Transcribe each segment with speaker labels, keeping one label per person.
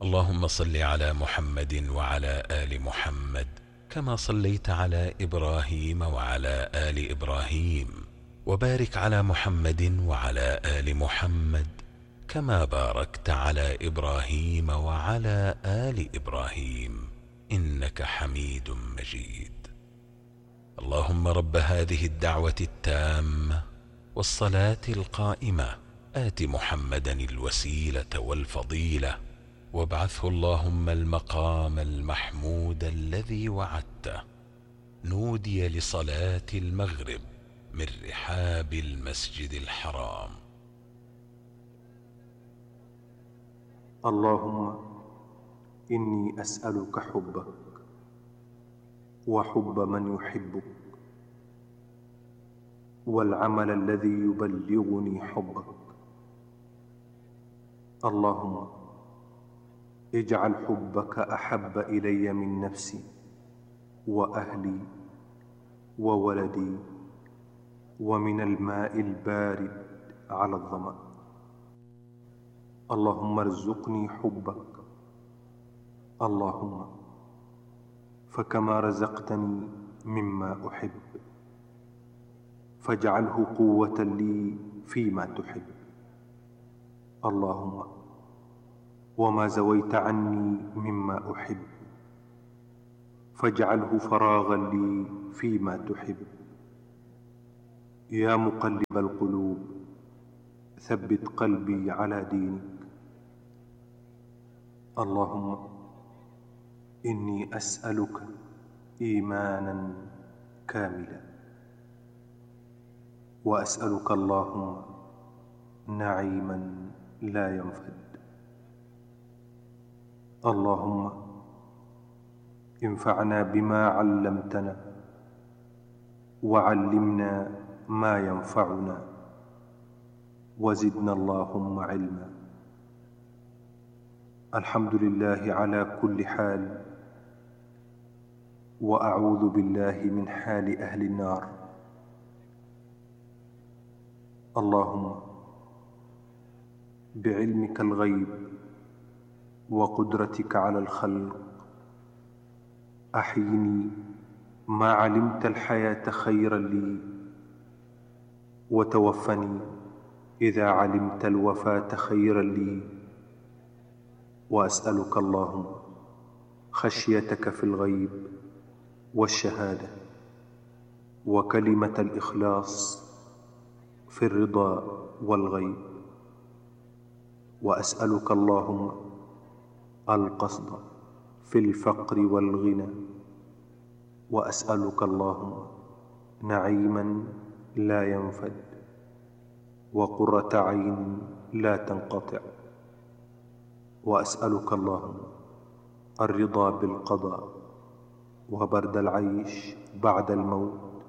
Speaker 1: اللهم صل على محمد وعلى آل محمد كما صليت على إبراهيم وعلى آل إبراهيم، وبارك على محمد وعلى آل محمد كما باركت على إبراهيم وعلى آل إبراهيم إنك حميد مجيد. اللهم رب هذه الدعوة التامة والصلاة القائمة آت محمدا الوسيلة والفضيلة وابعثه اللهم المقام المحمود الذي وعدته. نودي لصلاة المغرب من رحاب المسجد الحرام.
Speaker 2: اللهم إني أسألك حبك وحب من يحبك والعمل الذي يبلغني حبك. اللهم اجعل حبك أحب إلي من نفسي وأهلي وولدي ومن الماء البارد على الظمأ. اللهم ارزقني حبك. اللهم فكما رزقتني مما أحب فاجعله قوة لي فيما تحب. اللهم وما زويت عني مما أحب فاجعله فراغا لي فيما تحب. يا مقلب القلوب ثبت قلبي على دينك. اللهم إني أسألك إيمانا كاملا، وأسألك اللهم نعيما لا ينفد. اللهم انفعنا بما علمتنا وعلمنا ما ينفعنا وزدنا اللهم علما. الحمد لله على كل حال، وأعوذ بالله من حال أهل النار. اللهم بعلمك الغيب وقدرتك على الخلق أحيني ما علمت الحياة خيرا لي، وتوفني إذا علمت الوفاة خيرا لي. وأسألك اللهم خشيتك في الغيب والشهادة، وكلمة الإخلاص في الرضا والغيب. وأسألك اللهم القصد في الفقر والغنى. وأسألك اللهم نعيما لا ينفد وقرة عين لا تنقطع. وأسألك اللهم الرضا بالقضاء وبرد العيش بعد الموت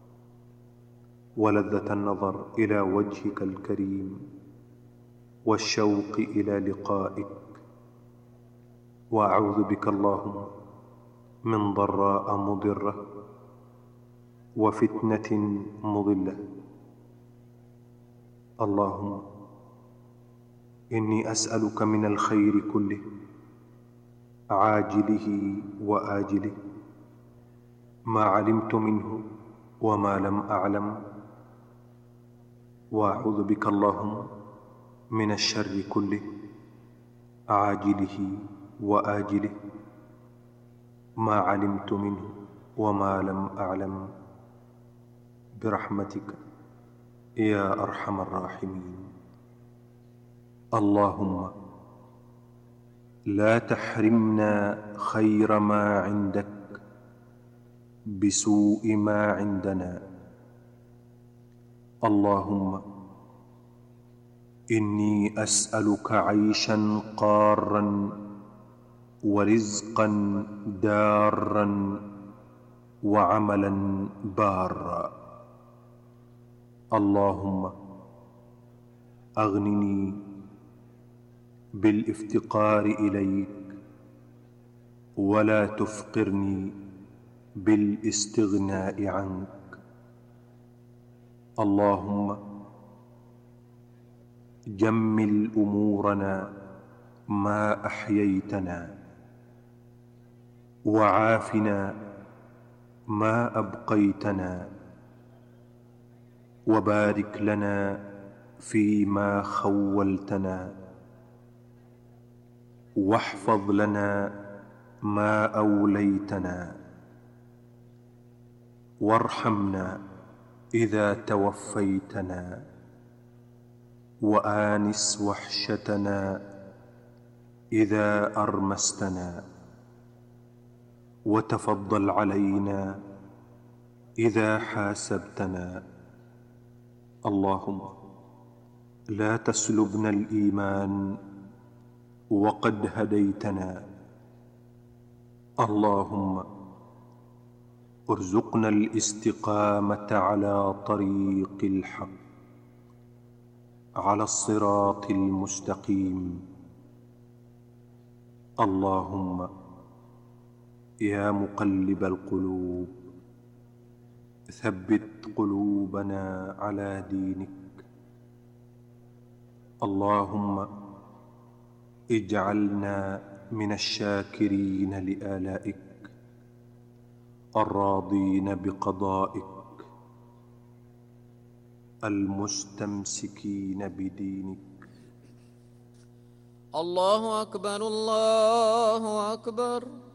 Speaker 2: ولذة النظر إلى وجهك الكريم والشوق إلى لقائك. وأعوذ بك اللهم من ضراء مضرة وفتنة مضلة. اللهم إني أسألك من الخير كله عاجله وآجله ما علمت منه وما لم أعلم. وأعوذ بك اللهم من الشر كله عاجله وآجله ما علمت منه وما لم أعلم، برحمتك يا أرحم الراحمين. اللهم لا تحرمنا خير ما عندك بسوء ما عندنا. اللهم إني أسألك عيشا قارا ورزقا دارا وعملا بارا. اللهم أغنني بالافتقار إليك ولا تفقرني بالاستغناء عنك. اللهم جمل أمورنا ما أحييتنا، وعافنا ما أبقيتنا، وبارك لنا فيما خولتنا، واحفظ لنا ما أوليتنا، وارحمنا إذا توفيتنا، وآنس وحشتنا إذا أرمستنا، وتفضل علينا إذا حاسبتنا. اللهم لا تسلبنا الإيمان وقد هديتنا. اللهم ارزقنا الاستقامة على طريق الحق، على الصراط المستقيم. اللهم يا مقلب القلوب ثبت قلوبنا على دينك. اللهم اجعلنا من الشاكرين لآلائك، الراضين بقضائك، المستمسكين بدينك.
Speaker 3: الله أكبر الله أكبر.